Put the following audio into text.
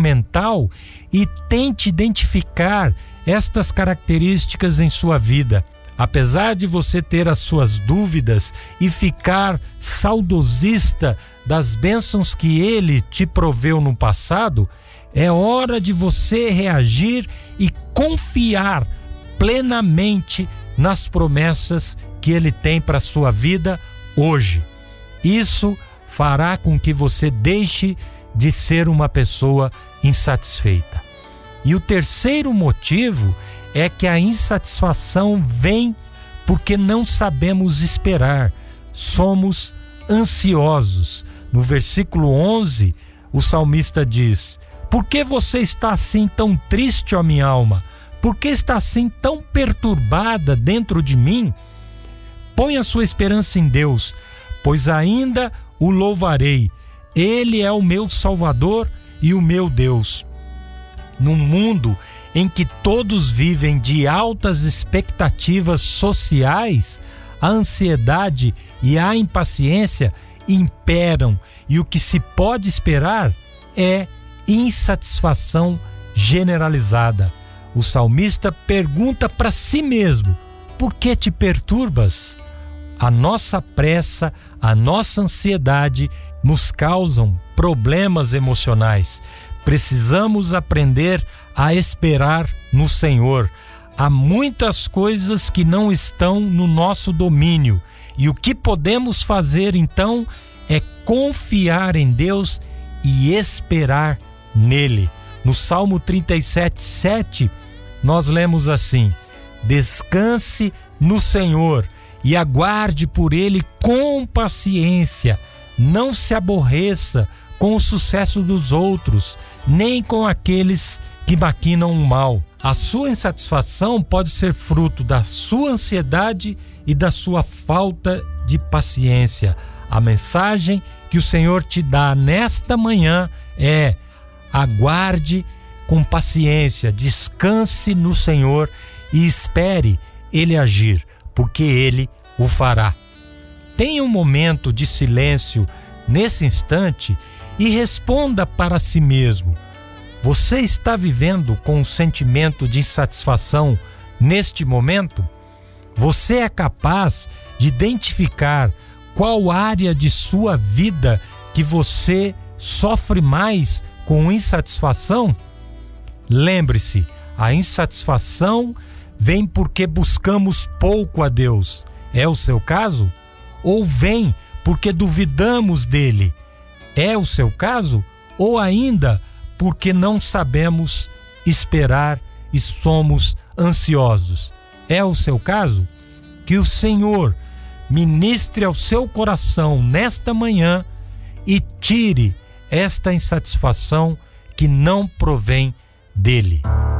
mental e tente identificar estas características em sua vida. Apesar de você ter as suas dúvidas e ficar saudosista das bênçãos que Ele te proveu no passado, é hora de você reagir e confiar plenamente nas promessas que Ele tem para a sua vida hoje. Isso fará com que você deixe de ser uma pessoa insatisfeita. E o terceiro motivo é que a insatisfação vem porque não sabemos esperar, somos ansiosos. No versículo 11, o salmista diz: por que você está assim tão triste, ó minha alma? Por que está assim tão perturbada dentro de mim? Põe a sua esperança em Deus, pois ainda o louvarei. Ele é o meu Salvador e o meu Deus. Num mundo em que todos vivem de altas expectativas sociais, a ansiedade e a impaciência imperam, e o que se pode esperar é insatisfação generalizada. O salmista pergunta para si mesmo: por que te perturbas? A nossa pressa, a nossa ansiedade nos causam problemas emocionais. Precisamos aprender a esperar no Senhor. Há muitas coisas que não estão no nosso domínio, e o que podemos fazer então é confiar em Deus e esperar nele. No Salmo 37:7, nós lemos assim: descanse no Senhor e aguarde por Ele com paciência. Não se aborreça com o sucesso dos outros, nem com aqueles que maquinam o mal. A sua insatisfação pode ser fruto da sua ansiedade e da sua falta de paciência. A mensagem que o Senhor te dá nesta manhã é: aguarde com paciência, descanse no Senhor e espere Ele agir, porque Ele o fará. Tenha um momento de silêncio nesse instante e responda para si mesmo: você está vivendo com um sentimento de insatisfação neste momento? Você é capaz de identificar qual área de sua vida que você sofre mais com insatisfação? Lembre-se, a insatisfação vem porque buscamos pouco a Deus. É o seu caso? Ou vem porque duvidamos dele? É o seu caso? Ou ainda porque não sabemos esperar e somos ansiosos? É o seu caso? Que o Senhor ministre ao seu coração nesta manhã e tire esta insatisfação que não provém dele.